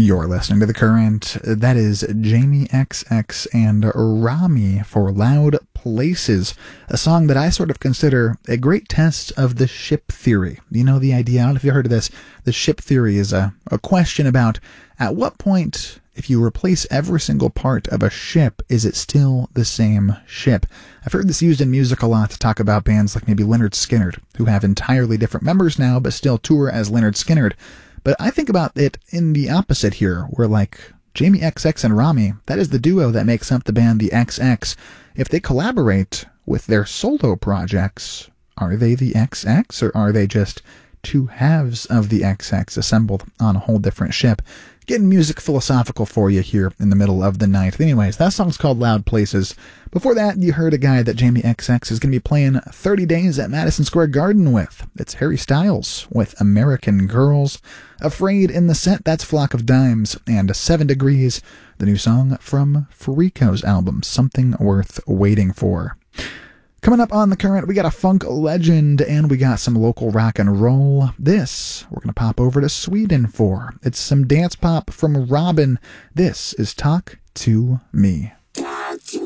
You're listening to The Current. That is Jamie XX and Rami for Loud Places, a song that I sort of consider a great test of the ship theory. You know the idea, I don't know if you've heard of this. The ship theory is a question about at what point, if you replace every single part of a ship, is it still the same ship? I've heard this used in music a lot to talk about bands like maybe Lynyrd Skynyrd, who have entirely different members now but still tour as Lynyrd Skynyrd. But I think about it in the opposite here, where like Jamie XX and Rami, that is the duo that makes up the band The XX. If they collaborate with their solo projects, are they the XX or are they just two halves of the XX assembled on a whole different ship? Getting music philosophical for you here in the middle of the night. Anyways, that song's called Loud Places. Before that, you heard a guy that Jamie XX is going to be playing 30 days at Madison Square Garden with. It's Harry Styles with American Girls. Afraid in the set, that's Flock of Dimes. And 7 Degrees, the new song from Freako's album, Something Worth Waiting For. Coming up on The Current, we got a funk legend and we got some local rock and roll. This, we're going to pop over to Sweden for. It's some dance pop from Robin. This is Talk to Me.